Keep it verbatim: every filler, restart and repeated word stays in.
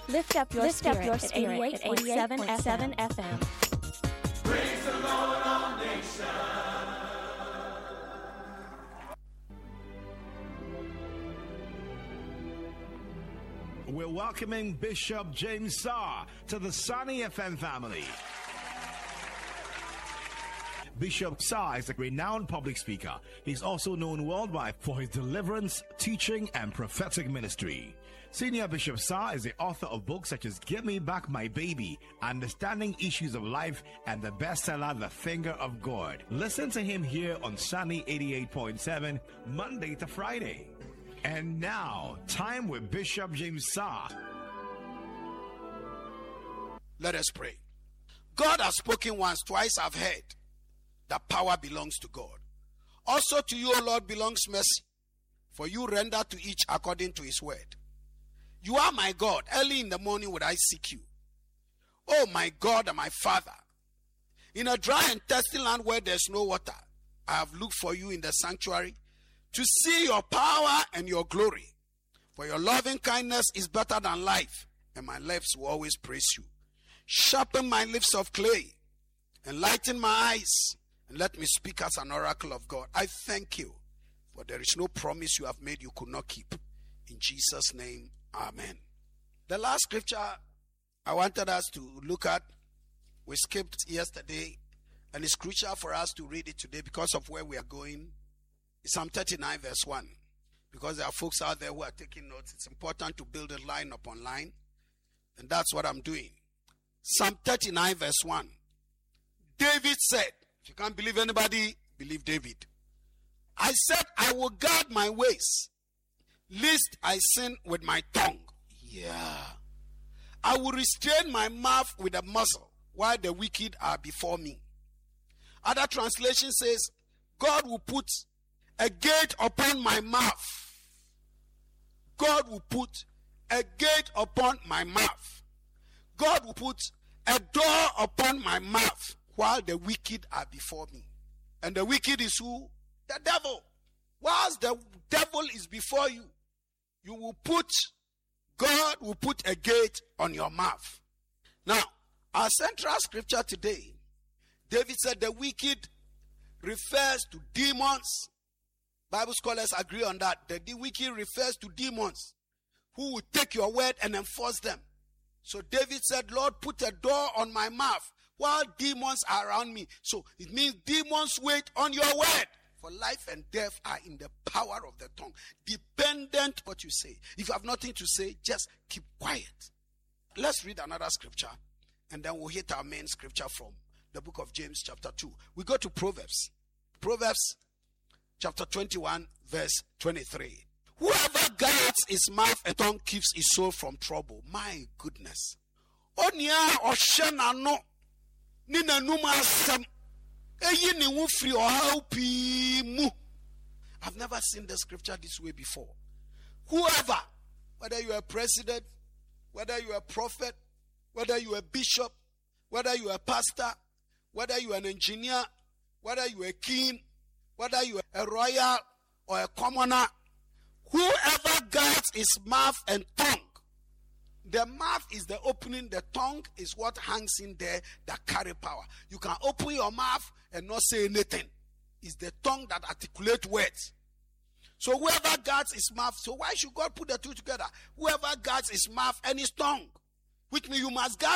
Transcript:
Lift up your Lift spirit, up your at spirit eighty-eight point seven F M. Praise the Lord, all nations. We're welcoming Bishop James Saar to the Sunny F M family. Bishop Saar is a renowned public speaker. He's also known worldwide for his deliverance, teaching, and prophetic ministry. Senior Bishop Saar is the author of books such as Give Me Back My Baby, Understanding Issues of Life, and the bestseller The Finger of God. Listen to him here on Sunny eighty-eight point seven, Monday to Friday. And now, time with Bishop James Saar. Let us pray. God has spoken once, twice I've heard that power belongs to God. Also to you, O Lord, belongs mercy, for you render to each according to his word. You are my God. Early in the morning would I seek you. Oh, my God and my Father. In a dry and thirsty land where there's no water, I have looked for you in the sanctuary to see your power and your glory. For your loving kindness is better than life, and my lips will always praise you. Sharpen my lips of clay, enlighten my eyes, and let me speak as an oracle of God. I thank you, for there is no promise you have made you could not keep. In Jesus' name, amen. The last scripture I wanted us to look at, we skipped yesterday, and it's crucial for us to read it today because of where we are going. It's Psalm thirty-nine verse one. Because there are folks out there who are taking notes, it's important to build a line upon line, and that's what I'm doing. Psalm thirty-nine verse one. David said, if you can't believe anybody, believe David. I said, I will guard my ways, lest I sin with my tongue. Yeah. I will restrain my mouth with a muzzle, while the wicked are before me. Other translation says, God will put a gate upon my mouth. God will put a gate upon my mouth. God will put a door upon my mouth while the wicked are before me. And the wicked is who? The devil. Whilst the devil is before you, you will put, God will put a gate on your mouth. Now, our central scripture today, David said the wicked refers to demons. Bible scholars agree on that. The wicked refers to demons who will take your word and enforce them. So David said, Lord, put a door on my mouth while demons are around me. So it means demons wait on your word. For life and death are in the power of the tongue. Dependent what you say. If you have nothing to say, just keep quiet. Let's read another scripture, and then we'll hit our main scripture from the book of James chapter two. We go to Proverbs. Proverbs chapter twenty-one verse twenty-three. Whoever guards his mouth and tongue keeps his soul from trouble. My goodness. Onia oshenano nina numa asem eyi ni wo free ohaw pii mu. I've never seen the scripture this way before. Whoever, whether you are a president, whether you are a prophet, whether you are a bishop, whether you are a pastor, whether you are an engineer, whether you are a king, whether you are a royal or a commoner, whoever guards his mouth and tongue. The mouth is the opening, the tongue is what hangs in there that carry power. You can open your mouth and not say anything. It's the tongue that articulates words. So whoever guards his mouth, so why should God put the two together? Whoever guards his mouth and his tongue, which means you must guard